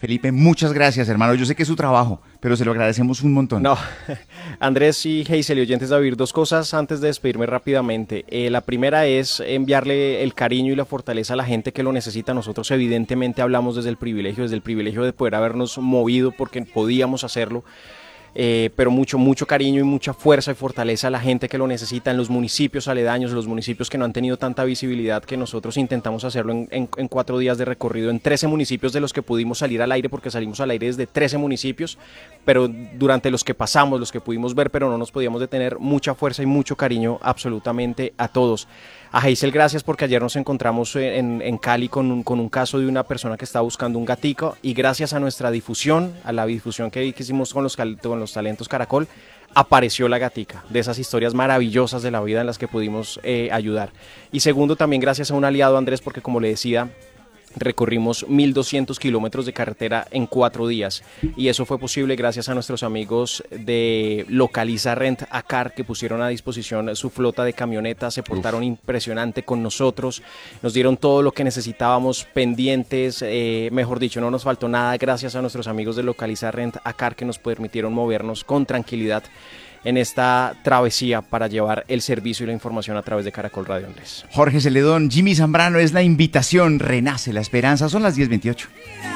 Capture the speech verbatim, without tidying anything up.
Felipe, muchas gracias, hermano. Yo sé que es su trabajo, pero se lo agradecemos un montón. No, Andrés y Hazel y oyentes de Vivir, dos cosas antes de despedirme rápidamente. Eh, la primera es enviarle el cariño y la fortaleza a la gente que lo necesita. Nosotros evidentemente hablamos desde el privilegio, desde el privilegio de poder habernos movido porque podíamos hacerlo. Eh, pero mucho, mucho cariño y mucha fuerza y fortaleza a la gente que lo necesita en los municipios aledaños, los municipios que no han tenido tanta visibilidad, que nosotros intentamos hacerlo en, en, en cuatro días de recorrido en trece municipios de los que pudimos salir al aire, porque salimos al aire desde trece municipios, pero durante los que pasamos, los que pudimos ver, pero no nos podíamos detener. Mucha fuerza y mucho cariño absolutamente a todos. A Hazel, gracias, porque ayer nos encontramos en, en Cali con un, con un caso de una persona que estaba buscando un gatico, y gracias a nuestra difusión, a la difusión que, que hicimos con los, con los talentos Caracol, apareció la gatica, de esas historias maravillosas de la vida en las que pudimos eh, ayudar. Y segundo, también gracias a un aliado, Andrés, porque como le decía, recorrimos mil doscientos kilómetros de carretera en cuatro días, y eso fue posible gracias a nuestros amigos de Localiza Rent a Car, que pusieron a disposición su flota de camionetas, se portaron Uf. impresionante con nosotros, nos dieron todo lo que necesitábamos, pendientes, eh, mejor dicho, no nos faltó nada, gracias a nuestros amigos de Localiza Rent a Car, que nos permitieron movernos con tranquilidad en esta travesía para llevar el servicio y la información a través de Caracol Radio, Andrés. Jorge Celedón, Jimmy Zambrano, es la invitación, renace la esperanza, son las diez veintiocho.